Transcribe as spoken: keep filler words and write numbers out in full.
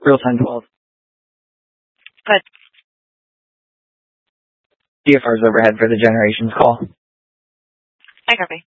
Real-time twelve. Good. D F R's overhead for the generations call. I copy.